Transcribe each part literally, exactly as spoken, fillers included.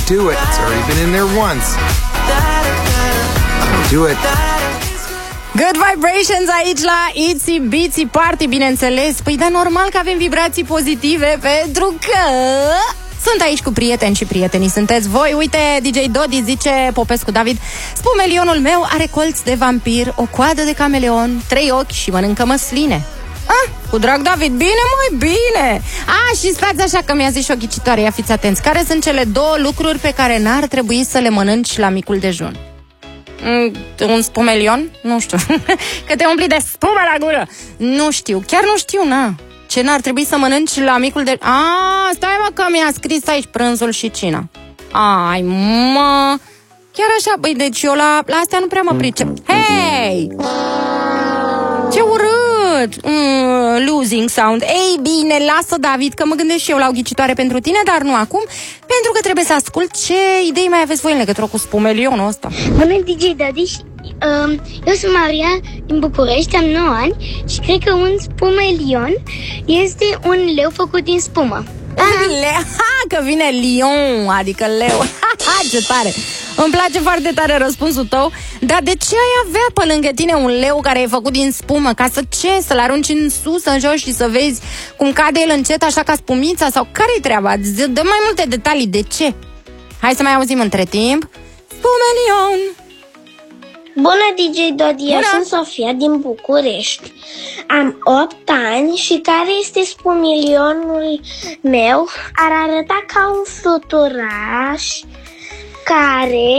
do it. It's already been in there once. Don't do it. Good vibrations aici la Itsy Bitsy Party, bineînțeles. Păi da, normal că avem vibrații pozitive, pentru că sunt aici cu prieteni și prietenii sunteți voi. Uite, D J Dodi zice: Popescu David, spumelionul meu are colț de vampir, o coadă de cameleon, trei ochi și mănâncă măsline. Ah, cu drag, David, bine, mai bine. Ah, și stați așa că mi-a zis și o ghicitoare, ia fiți atenți. Care sunt cele două lucruri pe care n-ar trebui să le mănânci la micul dejun? Mm, un spumelion? Nu știu. Că te umpli de spume la gură. Nu știu, chiar nu știu, na. Ce n-ar trebui să mănânci la micul dejun? Ah, stai mă că mi-a scris aici prânzul și cina. Ai, mă. Chiar așa, băi, deci eu la, la astea nu prea mă pricep. Hei! Ce urât! Mm, losing sound. Ei bine, lasă, David, că mă gândesc și eu la o ghicitoare pentru tine, dar nu acum, pentru că trebuie să ascult ce idei mai aveți voi în legătură cu spumelionul ăsta. Bună, D J Daddy, uh, eu sunt Maria din București, am nouă ani și cred că un spumelion este un leu făcut din spumă. Un leu, ha, că vine lion, adică leu. Ha, ce tare! Îmi place foarte tare răspunsul tău. Dar de ce ai avea pe lângă tine un leu care e făcut din spumă? Ca să ce? Să-l arunci în sus, în jos și să vezi cum cade el încet, așa ca spumița? Sau care-i treaba? Dă mai multe detalii, de ce? Hai să mai auzim între timp. Spumelion! Bună, D J Dodi, eu sunt Sofia din București. Am opt ani și care este spumilionul meu? Ar arăta ca un fluturaș care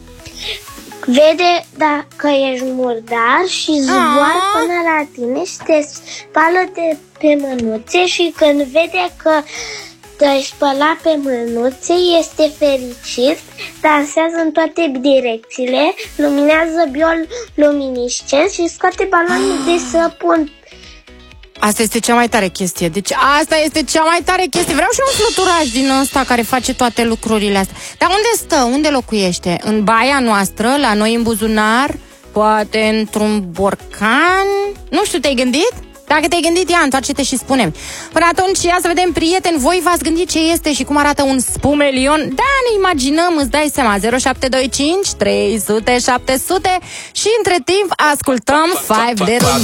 vede dacă ești murdar și zboară până la tine și te spală de pe mânuțe și când vede că te-ai spălat pe mânuțe, este fericit, dansează în toate direcțiile, luminează bioluminiscent și scoate baloane de săpun. Asta este cea mai tare chestie. Deci asta este cea mai tare chestie. Vreau și un fluturaș din ăsta care face toate lucrurile astea. Dar unde stă? Unde locuiește? În baia noastră? La noi în buzunar? Poate într-un borcan? Nu știu, te-ai gândit? Dacă te-ai gândit, ia, întoarce-te și spune-mi. Până atunci, ia să vedem, prieteni, voi v-ați gândit ce este și cum arată un spumelion? Da, ne imaginăm, îți dai seama. Zero șapte doi cinci trei zero zero șapte zero zero. Și între timp ascultăm Five Little